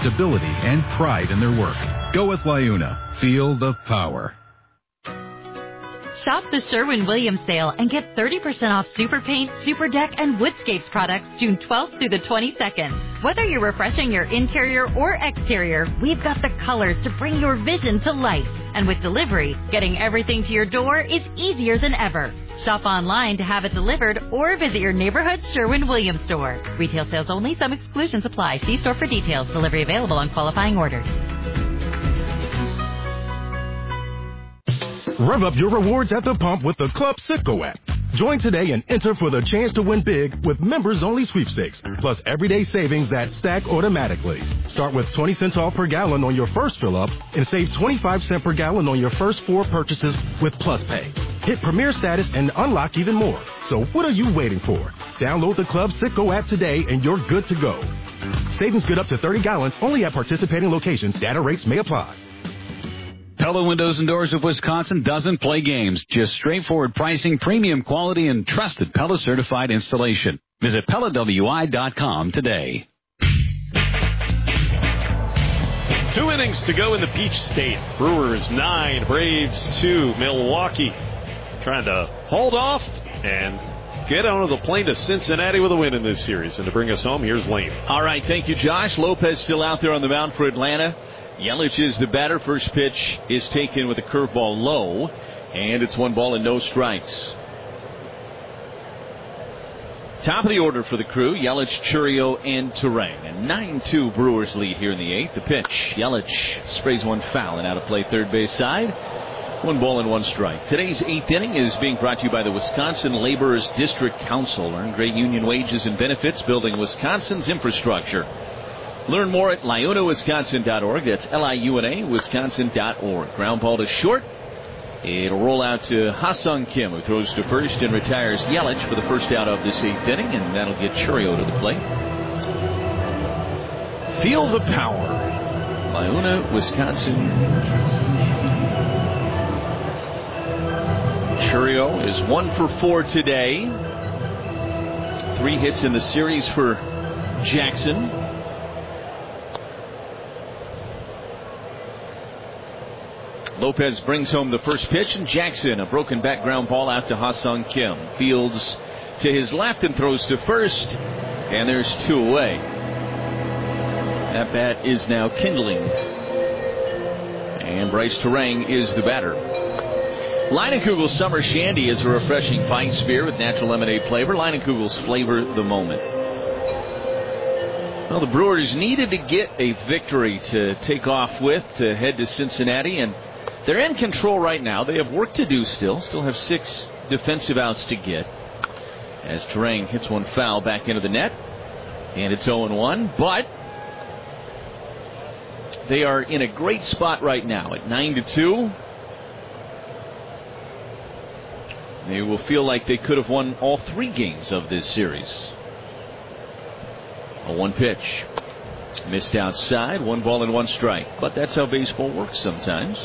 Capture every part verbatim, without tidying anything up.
stability, and pride in their work. Go with LiUNA. Feel the power. Shop the Sherwin-Williams sale and get thirty percent off Super Paint, Super Deck, and Woodscapes products June twelfth through the twenty-second. Whether you're refreshing your interior or exterior, we've got the colors to bring your vision to life. And with delivery, getting everything to your door is easier than ever. Shop online to have it delivered or visit your neighborhood Sherwin-Williams store. Retail sales only. Some exclusions apply. See store for details. Delivery available on qualifying orders. Rev up your rewards at the pump with the Club Citgo app. Join today and enter for the chance to win big with members-only sweepstakes, plus everyday savings that stack automatically. Start with twenty cents off per gallon on your first fill-up and save twenty-five cents per gallon on your first four purchases with Plus Pay. Hit Premier status and unlock even more. So what are you waiting for? Download the Club Citgo app today and you're good to go. Savings good up to thirty gallons only at participating locations. Data rates may apply. Pella Windows and Doors of Wisconsin doesn't play games. Just straightforward pricing, premium quality, and trusted Pella certified installation. Visit Pella W I dot com today. Two innings to go in the Peach State. Brewers nine, Braves two. Milwaukee trying to hold off and get onto the plane to Cincinnati with a win in this series. And to bring us home, here's Lane. All right, thank you, Josh. Lopez still out there on the mound for Atlanta. Yelich is the batter. First pitch is taken with a curveball low, and it's one ball and no strikes. Top of the order for the Crew, Yelich, Chourio, and Turang. A nine two Brewers lead here in the eighth. The pitch, Yelich sprays one foul and out of play third base side. One ball and one strike. Today's eighth inning is being brought to you by the Wisconsin Laborers District Council. Earn great union wages and benefits, building Wisconsin's infrastructure. Learn more at liuna wisconsin dot org. That's L I U N A, wisconsin dot org. Ground ball to short. It'll roll out to Ha-Sung Kim, who throws to first and retires Yelich for the first out of this eighth inning, and that'll get Chourio to the plate. Feel the power. Liuna, Wisconsin. Chourio is one for four today. Three hits in the series for Jackson. Lopez brings home the first pitch, and Jackson, a broken back ground ball out to Ha-Sung Kim. Fields to his left and throws to first, and there's two away. That bat is now kindling, and Bryce Turang is the batter. Leinenkugel's Summer Shandy is a refreshing Weiss beer with natural lemonade flavor. Leinenkugel's flavor the moment. Well, the Brewers needed to get a victory to take off with to head to Cincinnati, and they're in control right now. They have work to do still. Still have six defensive outs to get. As Turang hits one foul back into the net. And it's oh and one. But they are in a great spot right now at nine to two. They will feel like they could have won all three games of this series. A one pitch. Missed outside. One ball and one strike. But that's how baseball works sometimes.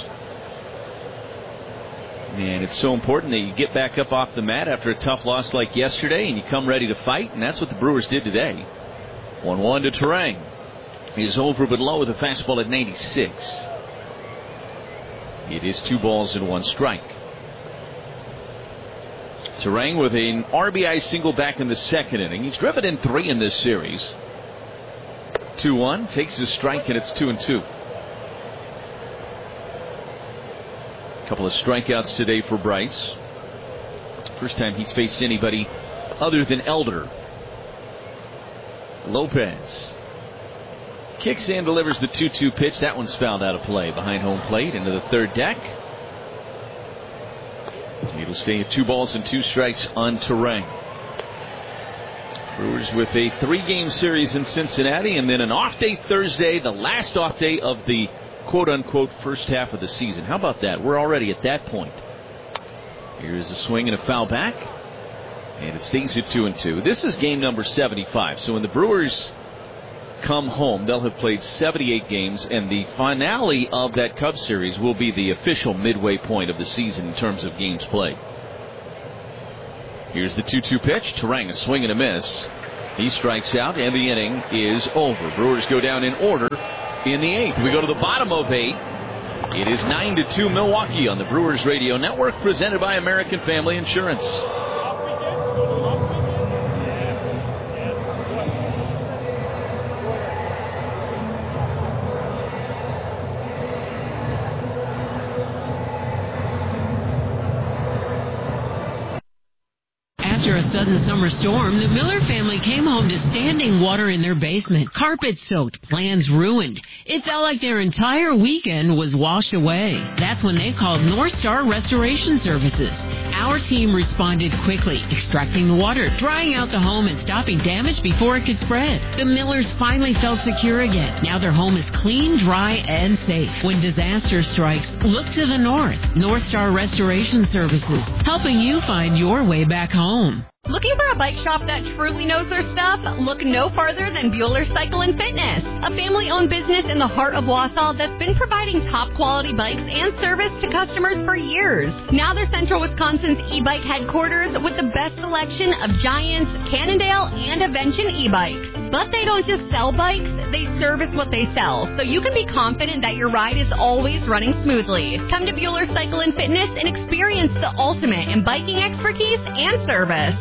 And it's so important that you get back up off the mat after a tough loss like yesterday and you come ready to fight, and that's what the Brewers did today. one one to Turang. He's over but low with a fastball at ninety-six. It is two balls and one strike. Turang with an R B I single back in the second inning. He's driven in three in this series. two one, takes his strike, and it's two and two. Couple of strikeouts today for Bryce. First time he's faced anybody other than Elder. Lopez kicks and delivers the two two pitch. That one's fouled out of play behind home plate into the third deck. It'll stay at two balls and two strikes on Turang. Brewers with a three-game series in Cincinnati, and then an off day Thursday, the last off day of the quote-unquote first half of the season. How about that? We're already at that point. Here's a swing and a foul back, and it stays at two and two. This is game number seventy-five. So when the Brewers come home, they'll have played seventy-eight games, and the finale of that Cubs series will be the official midway point of the season in terms of games played. Here's the two two pitch. Turang, a swing and a miss. He strikes out, and the inning is over. Brewers go down in order. in the eighth. We go to the bottom of eight. It is nine to two Milwaukee on the Brewers Radio Network, presented by American Family Insurance. After a sudden summer storm, the Miller family came home to standing water in their basement, carpet soaked, plans ruined. It felt like their entire weekend was washed away. That's when they called North Star Restoration Services. Our team responded quickly, extracting the water, drying out the home, and stopping damage before it could spread. The Millers finally felt secure again. Now their home is clean, dry, and safe. When disaster strikes, look to the north. North Star Restoration Services, helping you find your way back home. Looking for a bike shop that truly knows their stuff? Look no farther than Bueller Cycle and Fitness, a family-owned business in the heart of Wausau that's been providing top-quality bikes and service to customers for years. Now they're Central Wisconsin's e-bike headquarters with the best selection of Giants, Cannondale, and Avention e-bikes. But they don't just sell bikes, they service what they sell, so you can be confident that your ride is always running smoothly. Come to Bueller Cycle and Fitness and experience the ultimate in biking expertise and service.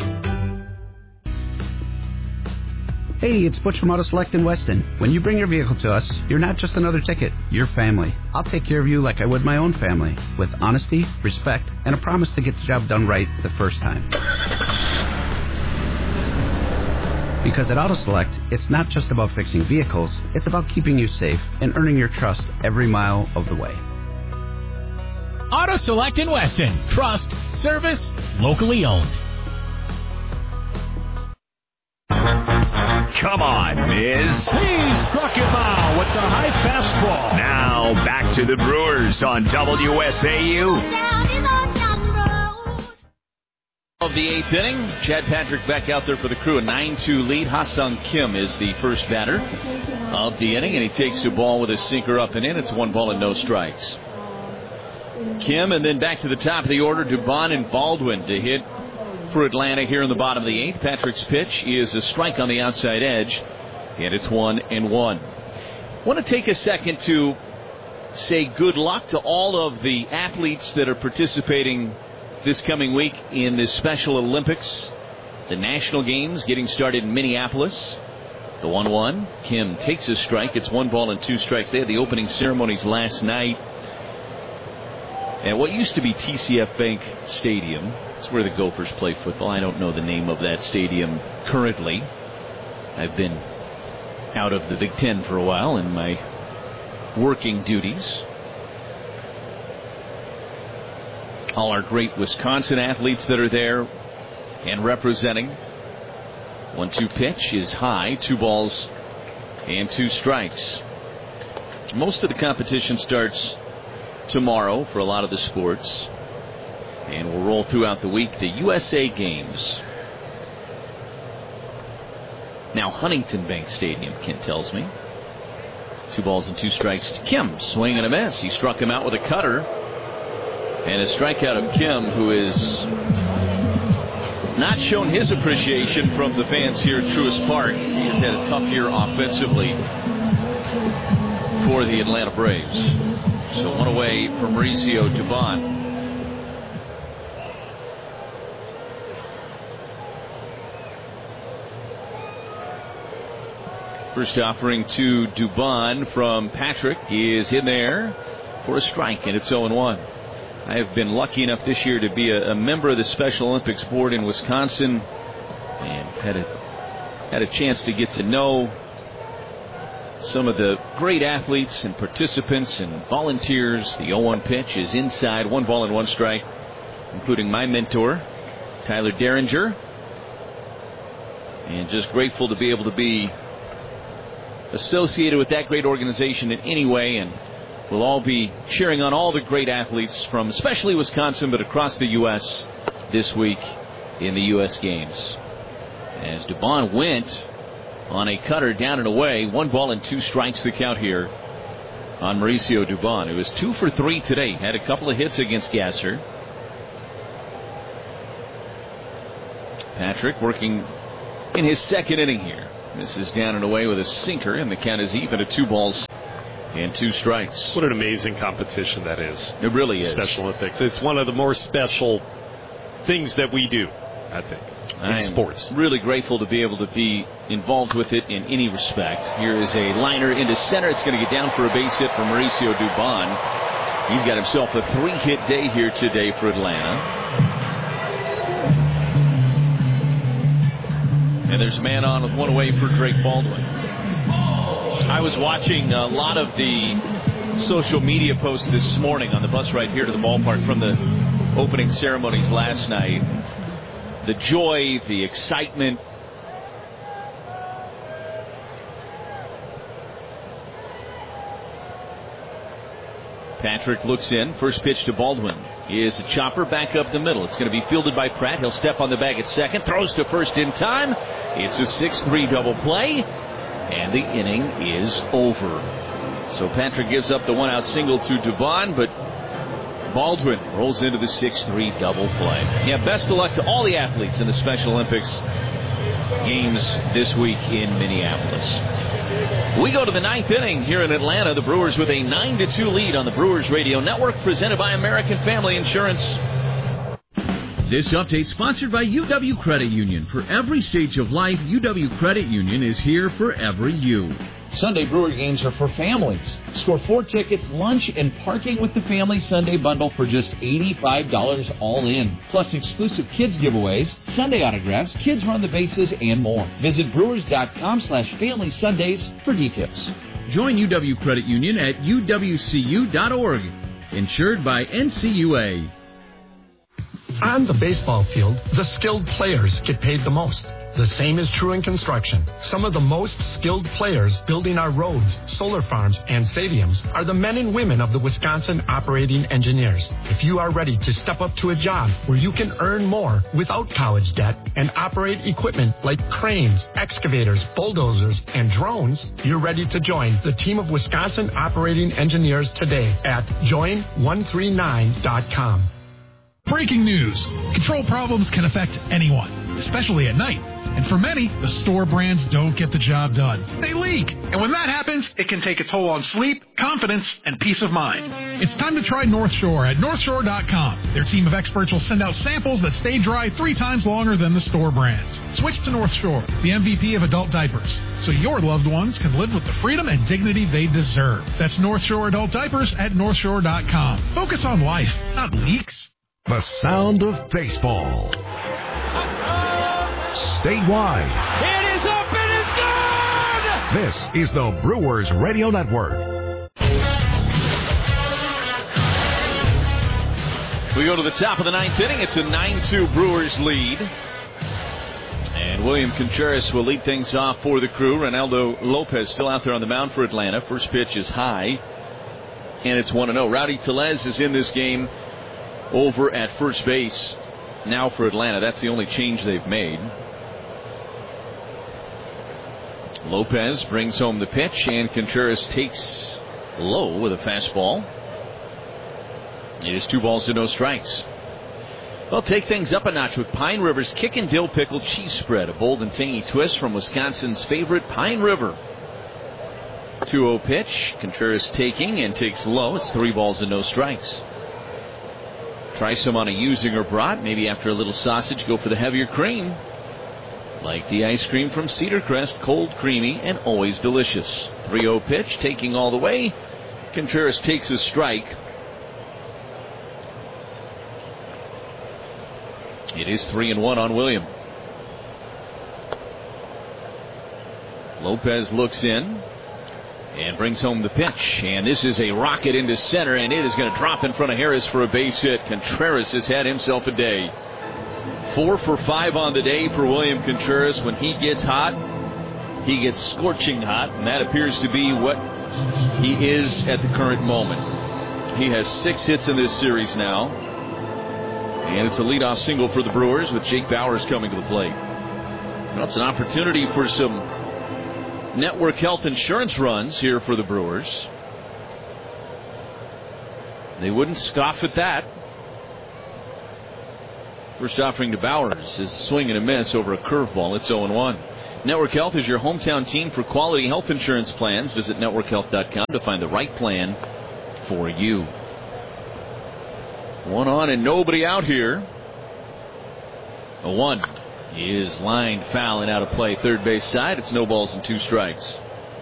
Hey, it's Butch from Auto Select in Weston. When you bring your vehicle to us, you're not just another ticket, you're family. I'll take care of you like I would my own family, with honesty, respect, and a promise to get the job done right the first time. Because at Auto Select, it's not just about fixing vehicles, it's about keeping you safe and earning your trust every mile of the way. Auto Select in Weston. Trust, service, locally owned. Come on, Miz. He struck him out with the high fastball. Now back to the Brewers on W S A U. Of the eighth inning, Chad Patrick back out there for the Crew. A nine two lead. Ha-Sung Kim is the first batter of the inning, and he takes the ball with a sinker up and in. It's one ball and no strikes. Kim, and then back to the top of the order, Dubon and Baldwin to hit for Atlanta here in the bottom of the eighth. Patrick's pitch is a strike on the outside edge, and it's one and one. I want to take a second to say good luck to all of the athletes that are participating this coming week in the Special Olympics. The National Games getting started in Minneapolis. The one one. Kim takes a strike. It's one ball and two strikes. They had the opening ceremonies last night at what used to be T C F Bank Stadium. It's where the Gophers play football. I don't know the name of that stadium currently. I've been out of the Big Ten for a while in my working duties. All our great Wisconsin athletes that are there and representing. one two pitch is high. Two balls and two strikes. Most of the competition starts tomorrow for a lot of the sports, and we'll roll throughout the week. The U S A Games. Now Huntington Bank Stadium, Kent tells me. Two balls and two strikes to Kim. Swing and a miss. He struck him out with a cutter. And a strikeout of Kim, who is not shown his appreciation from the fans here at Truist Park. He has had a tough year offensively for the Atlanta Braves. So one away from Mauricio Dubon. First offering to Dubon from Patrick is in there for a strike, and it's oh and one. I have been lucky enough this year to be a, a member of the Special Olympics Board in Wisconsin, and had a had a chance to get to know some of the great athletes and participants and volunteers. The oh one pitch is inside, one ball and one strike, including my mentor, Tyler Derringer. And just grateful to be able to be associated with that great organization in any way, and we'll all be cheering on all the great athletes from especially Wisconsin, but across the U S this week in the U S Games. As Dubon went on a cutter down and away, one ball and two strikes the count here on Mauricio Dubon, who is two for three today. Had a couple of hits against Gasser. Patrick working in his second inning here. This is down and away with a sinker, and the count is even at two balls And two strikes. What an amazing competition that is. It really is. Special Olympics. It's one of the more special things that we do, I think, in I'm sports. Really grateful to be able to be involved with it in any respect. Here is a liner into center. It's going to get down for a base hit from Mauricio Dubon. He's got himself a three-hit day here today for Atlanta. And there's a man on with one away for Drake Baldwin. I was watching a lot of the social media posts this morning on the bus ride here to the ballpark from the opening ceremonies last night. The joy, the excitement. Patrick looks in. First pitch to Baldwin is a chopper back up the middle. It's going to be fielded by Pratt. He'll step on the bag at second. Throws to first in time. It's a six three double play. And the inning is over. So Patrick gives up the one-out single to Dubon, but Baldwin rolls into the six three double play. Yeah, best of luck to all the athletes in the Special Olympics games this week in Minneapolis. We go to the ninth inning here in Atlanta. The Brewers with a nine to two lead on the Brewers Radio Network, presented by American Family Insurance. This update sponsored by U W Credit Union. For every stage of life, U W Credit Union is here for every you. Sunday Brewer games are for families. Score four tickets, lunch, and parking with the Family Sunday Bundle for just eighty-five dollars all in. Plus exclusive kids giveaways, Sunday autographs, kids run the bases, and more. Visit brewers.com slash family Sundays for details. Join U W Credit Union at U W C U dot org. Insured by N C U A. On the baseball field, the skilled players get paid the most. The same is true in construction. Some of the most skilled players building our roads, solar farms, and stadiums are the men and women of the Wisconsin Operating Engineers. If you are ready to step up to a job where you can earn more without college debt and operate equipment like cranes, excavators, bulldozers, and drones, you're ready to join the team of Wisconsin Operating Engineers today at join one three nine dot com. Breaking news. Control problems can affect anyone, especially at night. And for many, the store brands don't get the job done. They leak. And when that happens, it can take a toll on sleep, confidence, and peace of mind. It's time to try North Shore at North Shore dot com. Their team of experts will send out samples that stay dry three times longer than the store brands. Switch to North Shore, the M V P of adult diapers, so your loved ones can live with the freedom and dignity they deserve. That's North Shore Adult Diapers at North Shore dot com. Focus on life, not leaks. The sound of baseball. Statewide. It is up, it is gone! This is the Brewers Radio Network. We go to the top of the ninth inning. It's a nine two Brewers lead. And William Contreras will lead things off for the Crew. Ronaldo Lopez still out there on the mound for Atlanta. First pitch is high, and it's one and oh. Rowdy Tellez is in this game over at first base now for Atlanta. That's the only change they've made. Lopez brings home the pitch, and Contreras takes low with a fastball. It is two balls to no strikes. Well, take things up a notch with Pine River's Kick and Dill Pickle Cheese Spread, a bold and tangy twist from Wisconsin's favorite Pine River. two oh pitch. Contreras taking and takes low. It's three balls and no strikes. Try some on a Usinger brat. Maybe after a little sausage, go for the heavier cream. Like the ice cream from Cedar Crest, cold, creamy, and always delicious. three oh pitch, taking all the way. Contreras takes a strike. It is three and one on William. Lopez looks in and brings home the pitch. And this is a rocket into center, and it is going to drop in front of Harris for a base hit. Contreras has had himself a day. Four for five on the day for William Contreras. When he gets hot, he gets scorching hot, and that appears to be what he is at the current moment. He has six hits in this series now, and it's a leadoff single for the Brewers with Jake Bauers coming to the plate. Well, it's an opportunity for some network health insurance runs here for the Brewers. They wouldn't scoff at that. First offering to Bauers is swing and a miss over a curveball. It's oh and one. Network Health is your hometown team for quality health insurance plans. Visit network health dot com to find the right plan for you. One on and nobody out here. A one is lined foul and out of play, third base side. It's no balls and two strikes.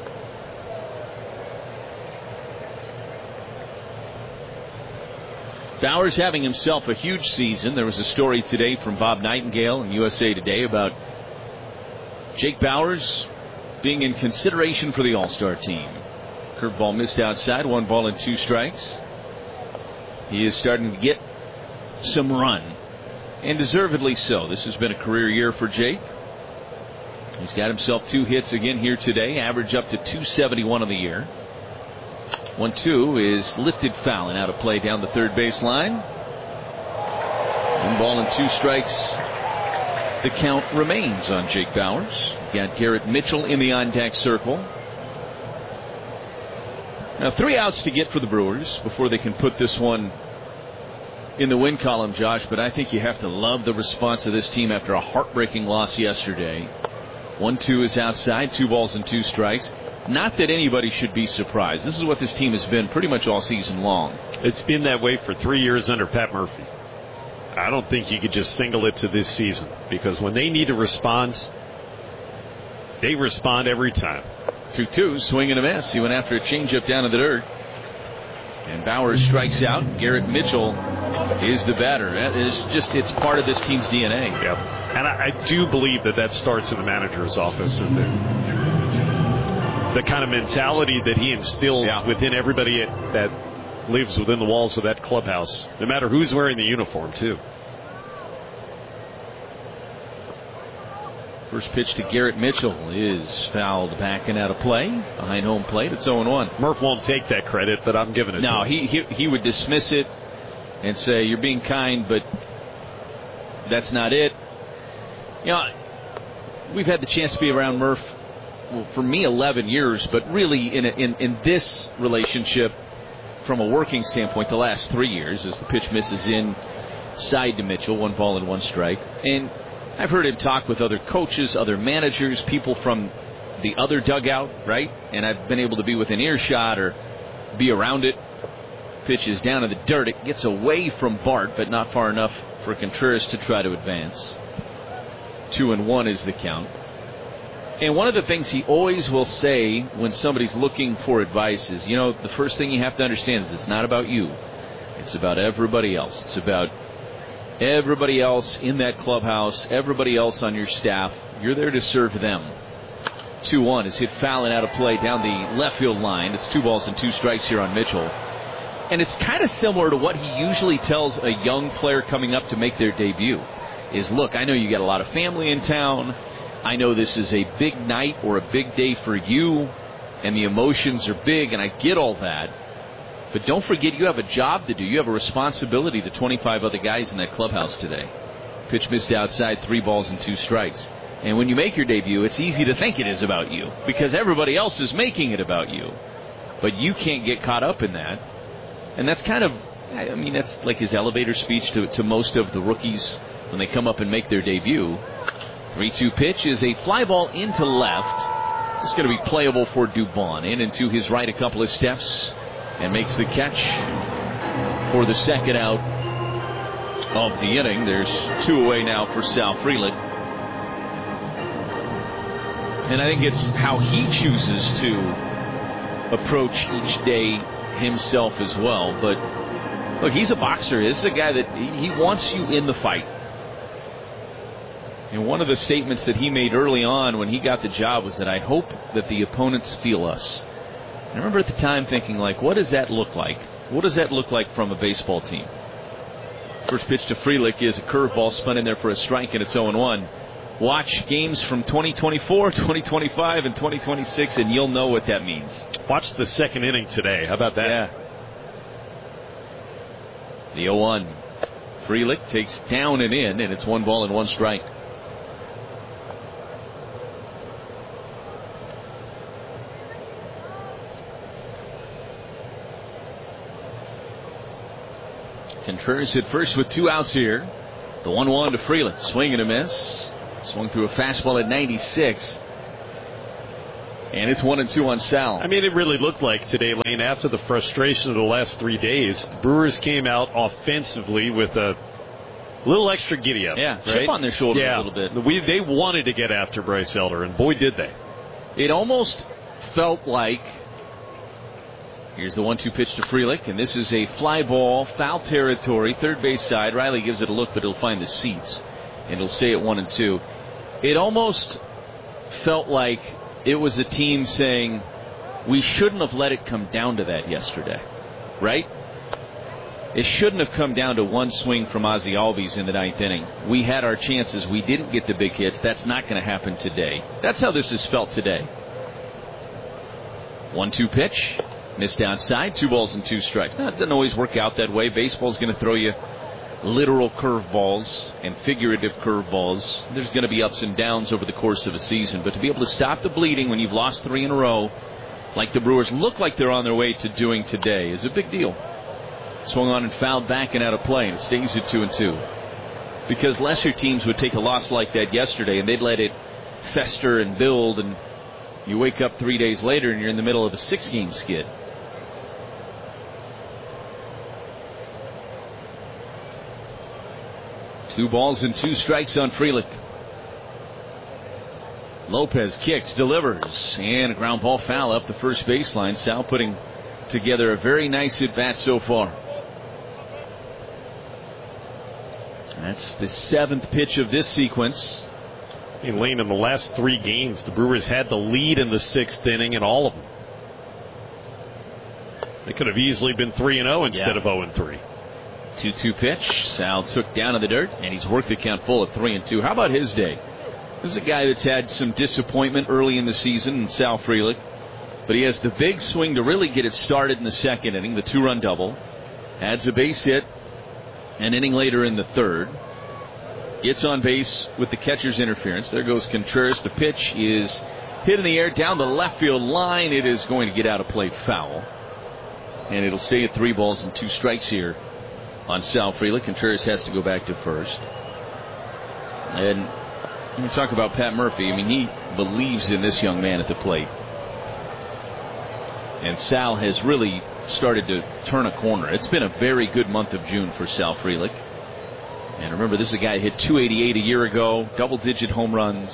Bauers having himself a huge season. There was a story today from Bob Nightingale in U S A Today about Jake Bauers being in consideration for the All-Star team. Curveball missed outside, one ball and two strikes. He is starting to get some run, and deservedly so. This has been a career year for Jake. He's got himself two hits again here today, average up to two seventy-one on the year. one two is lifted foul and out of play down the third base line. One ball and two strikes. The count remains on Jake Bauers. Got Garrett Mitchell in the on-deck circle. Now three outs to get for the Brewers before they can put this one in the win column, Josh, but I think you have to love the response of this team after a heartbreaking loss yesterday. one two is outside, two balls and two strikes. Not that anybody should be surprised. This is what this team has been pretty much all season long. It's been that way for three years under Pat Murphy. I don't think you could just single it to this season, because when they need a response, they respond every time. two two, swing and a miss. He went after a changeup down in the dirt. And Bauers strikes out. Garrett Mitchell is the batter. That is just, it's part of this team's D N A. Yep. And I, I do believe that that starts in the manager's office. And the, the kind of mentality that he instills yeah. within everybody at, that lives within the walls of that clubhouse, no matter who's wearing the uniform, too. First pitch to Garrett Mitchell is fouled back and out of play. Behind home plate, it's oh one. Murph won't take that credit, but I'm giving it no, to him. No, he, he, he would dismiss it and say, you're being kind, but that's not it. You know, we've had the chance to be around Murph, well, for me, eleven years, but really in, a, in, in this relationship, from a working standpoint, the last three years, as the pitch misses inside to Mitchell, one ball and one strike. And I've heard him talk with other coaches, other managers, people from the other dugout, right? And I've been able to be within earshot or be around it. Pitch is down in the dirt. It gets away from Bart, but not far enough for Contreras to try to advance. Two and one is the count. And one of the things he always will say when somebody's looking for advice is, you know, the first thing you have to understand is it's not about you. It's about everybody else. It's about everybody else in that clubhouse, everybody else on your staff. You're there to serve them. two one is hit foul and out of play down the left field line. It's two balls and two strikes here on Mitchell. And it's kind of similar to what he usually tells a young player coming up to make their debut. Is, look, I know you got a lot of family in town. I know this is a big night or a big day for you, and the emotions are big, and I get all that. But don't forget, you have a job to do. You have a responsibility to twenty-five other guys in that clubhouse today. Pitch missed outside, three balls and two strikes. And when you make your debut, it's easy to think it is about you, because everybody else is making it about you. But you can't get caught up in that. And that's kind of, I mean, that's like his elevator speech to, to most of the rookies when they come up and make their debut. three two pitch is a fly ball into left. It's going to be playable for Dubon. In and to his right a couple of steps and makes the catch for the second out of the inning. There's two away now for Sal Frelick. And I think it's how he chooses to approach each day himself as well. But look, he's a boxer. This is a guy that he wants you in the fight. And one of the statements that he made early on when he got the job was that I hope that the opponents feel us. I remember at the time thinking, like, what does that look like? What does that look like from a baseball team? First pitch to Frelick is a curveball spun in there for a strike, and it's oh one. Watch games from twenty twenty-four, twenty twenty-five, and twenty twenty-six, and you'll know what that means. Watch the second inning today. How about that? Yeah. The oh one. Frelick takes down and in, and it's one ball and one strike. Contreras hit first with two outs here. The one one to Frelick. Swing and a miss. Swung through a fastball at ninety-six. And it's one and two on Sal. I mean, it really looked like today, Lane, after the frustration of the last three days, the Brewers came out offensively with a little extra giddy up. Yeah, right? chip on their shoulder yeah. a little bit. We, they wanted to get after Bryce Elder, and boy, did they. It almost felt like, here's the one two pitch to Frelick, and this is a fly ball, foul territory, third base side. Riley gives it a look, but it'll find the seats, and it'll stay at one and two. It almost felt like it was a team saying, we shouldn't have let it come down to that yesterday, right? It shouldn't have come down to one swing from Ozzie Albies in the ninth inning. We had our chances. We didn't get the big hits. That's not going to happen today. That's how this is felt today. one two pitch. Missed outside. Two balls and two strikes. Now, it doesn't always work out that way. Baseball's going to throw you literal curveballs and figurative curveballs. There's going to be ups and downs over the course of a season. But to be able to stop the bleeding when you've lost three in a row, like the Brewers look like they're on their way to doing today, is a big deal. Swung on and fouled back and out of play, and it stays at two and two. Because lesser teams would take a loss like that yesterday, and they'd let it fester and build, and you wake up three days later and you're in the middle of a six-game skid. Two balls and two strikes on Frelick. Lopez kicks, delivers, and a ground ball foul up the first baseline. Sal putting together a very nice at-bat so far. That's the seventh pitch of this sequence. I mean, Lane, in the last three games, the Brewers had the lead in the sixth inning in all of them. They could have easily been three and oh instead yeah. of oh and three. two two pitch. Sal took down in the dirt, and he's worked the count full at three and two. How about his day? This is a guy that's had some disappointment early in the season, in Sal Frelick. But he has the big swing to really get it started in the second inning, the two-run double. Adds a base hit an inning later in the third. Gets on base with the catcher's interference. There goes Contreras. The pitch is hit in the air down the left field line. It is going to get out of play foul. And it'll stay at three balls and two strikes here on Sal Frelick. Contreras has to go back to first. And when we talk about Pat Murphy, I mean, he believes in this young man at the plate. And Sal has really started to turn a corner. It's been a very good month of June for Sal Frelick. And remember, this is a guy who hit two eighty-eight a year ago, double-digit home runs.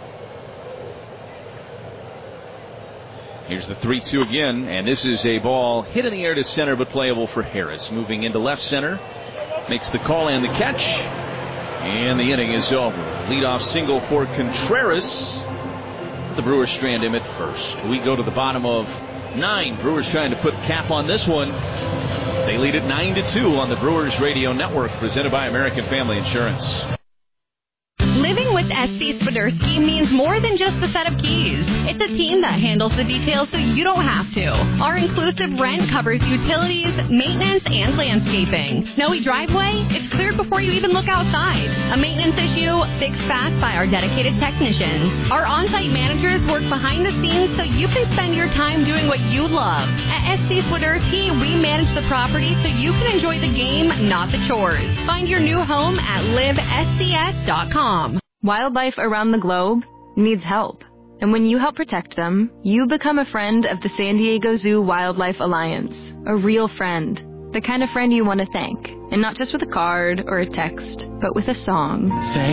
Here's the three two again, and this is a ball hit in the air to center, but playable for Harris. Moving into left center, makes the call and the catch, and the inning is over. Leadoff single for Contreras. The Brewers strand him at first. We go to the bottom of nine. Brewers trying to put cap on this one. They lead at nine to two on the Brewers Radio Network, presented by American Family Insurance. Living with S C Swiderski means more than just a set of keys. It's a team that handles the details so you don't have to. Our inclusive rent covers utilities, maintenance, and landscaping. Snowy driveway? It's cleared before you even look outside. A maintenance issue? Fixed fast by our dedicated technicians. Our on-site managers work behind the scenes so you can spend your time doing what you love. At S C Swiderski, we manage the property so you can enjoy the game, not the chores. Find your new home at live S C S dot com. Wildlife around the globe needs help. And when you help protect them, you become a friend of the San Diego Zoo Wildlife Alliance. A real friend. The kind of friend you want to thank. And not just with a card or a text, but with a song. Thank